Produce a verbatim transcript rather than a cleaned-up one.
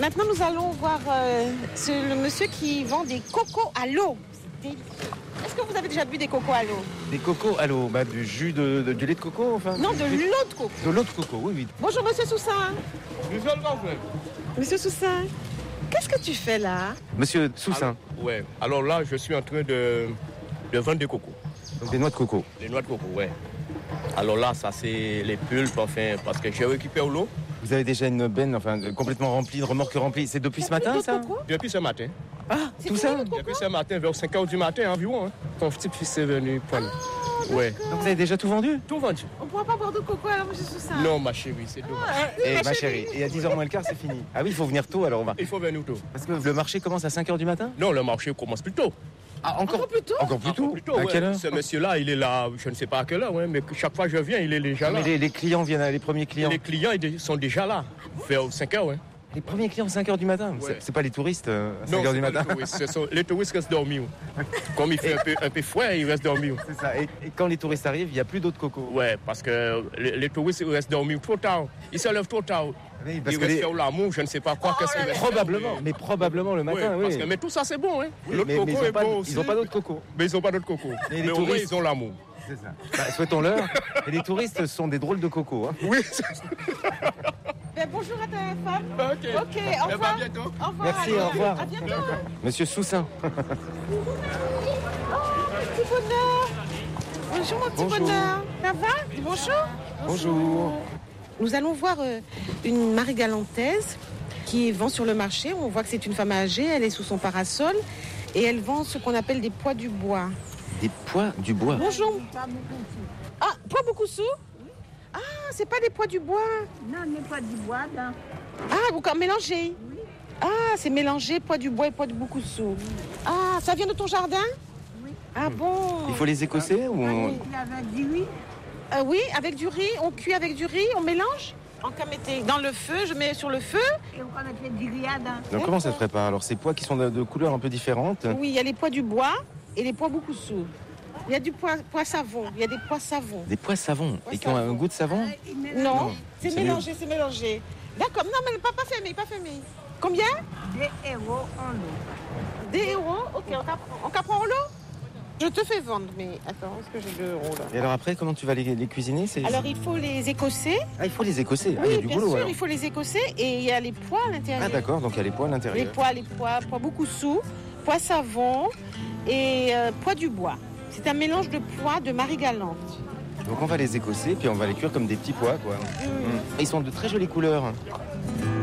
Maintenant, nous allons voir euh, ce, le monsieur qui vend des cocos à l'eau. C'est délicieux. Est-ce que vous avez déjà bu des cocos à l'eau? Des cocos à l'eau, bah, du jus de, de, du lait de coco, enfin. Non, de l'eau de coco. De l'eau de coco, oui, oui. Bonjour, monsieur Soussin. Monsieur Soussin, qu'est-ce que tu fais là? Monsieur Soussin. Alors, ouais. Alors là, je suis en train de, de vendre des cocos. Donc des noix de coco. Des noix de coco, ouais. Alors là, ça c'est les pulpes, enfin, parce que j'ai récupéré l'eau. Vous avez déjà une benne, enfin, complètement remplie, de remorques remplies. C'est depuis ce matin, ça? Depuis ce matin. Ah, tout ça? Depuis ce matin, vers cinq heures du matin environ. Hein. Ton petit fils est venu prendre. Ah, ouais. Donc vous avez déjà tout vendu? Tout vendu. On ne pourra pas boire de coco alors, monsieur Soussin? Non, ma chérie, c'est dommage. Ah, Eh, ma ma chérie. chérie, et à dix heures moins le quart, c'est fini. Ah oui, il faut venir tôt, alors on va. Il faut venir tôt. Parce que le marché commence à cinq heures du matin? Non, le marché commence plus tôt. Ah, Encore plus tôt? Encore plus tôt? Encore plus tôt, À ouais. quelle heure? Ce monsieur-là, il est là, je ne sais pas à quelle heure, ouais, mais chaque fois que je viens, il est déjà là. Mais les, les clients viennent, les premiers clients. Les clients ils sont déjà là, vers cinq heures, ouais. Les premiers clients à cinq heures du matin? Ouais. C'est, c'est pas les touristes euh, à cinq Non, heures c'est du pas matin? les touristes. Ce sont- les touristes restent dormir. Comme il fait un peu, un peu froid, ils restent dormir. C'est ça. Et, et quand les touristes arrivent, il n'y a plus d'eau de coco. Ouais, parce que les, les touristes ils restent dormir trop tard. Ils se lèvent trop tard. Oui, parce Ils que restent les- faire l'amour, je ne sais pas quoi, qu'est-ce qu'ils restent faire, Probablement, mais- mais probablement le Ouais, matin, oui. parce que- mais tout ça c'est bon, hein. Oui, L'autre mais, coco mais ils n'ont est pas, bon ils aussi. ont pas d'eau de coco. Mais ils n'ont pas d'autre coco. Et les mais au moins touristes- ils ont l'amour. C'est ça. Bah, souhaitons-leur. Et les touristes sont des drôles de coco. Hein. Oui, Ben, bonjour à ta femme. ok. Ok, au Eh revoir. ben, à bientôt. Au revoir. Merci, allez. au revoir. À bientôt. hein. Monsieur Soussin. Oh, petit bonheur. Bonjour, mon petit Bonjour. bonheur. Ça va? Dis bonjour. Bonjour. Nous allons voir euh, une Marie-Galantaise qui vend sur le marché. On voit que c'est une femme âgée. Elle est sous son parasol et elle vend ce qu'on appelle des pois du bois. Des pois du bois. Bonjour. Ah, pois beaucoup sous? Ah, c'est pas des pois du bois. Non, n'est pas du bois, non. Ah, vous mélangé. Ah, c'est mélangé pois du bois et pois de beaucoup sous. Ah, ça vient de ton jardin? Oui. Ah bon? Il faut les écosser ou on... Il avait dit oui. Euh, oui, avec du riz, on cuit avec du riz, on mélange. En camété, dans le feu, je mets sur le feu. Et on mettait du riad. Donc comment ça se prépare? Alors ces pois qui sont de, de couleurs un peu différentes. Oui, il y a les pois du bois et les pois beaucoup sous. Il y a du pois, pois savon, il y a des pois savons. Des pois savons. Pois Et qui ont un savon. goût de savon? Non, Non, c'est c'est mélangé, c'est mélangé. D'accord, non mais pas, pas fermé, pas fermé. Combien? Des héros en eau. Des euros. Ok, on capre- on capre en lot. Je te fais vendre, mais attends, est-ce que j'ai deux euros là? Et alors après, comment tu vas les, les cuisiner? C'est... Alors il faut les écosser. Ah, il faut les écosser. Ah, il y a Oui, du bien boulot sûr, alors. il faut les écosser et il y a les pois à l'intérieur. Ah d'accord, donc il y a les pois à Les l'intérieur. pois, les pois, pois beaucoup sous, pois savon et euh, pois du bois. C'est un mélange de pois de Marie-Galante. Donc on va les écosser, puis on va les cuire comme des petits pois, quoi. Mmh. Mm. Et ils sont de très jolies couleurs.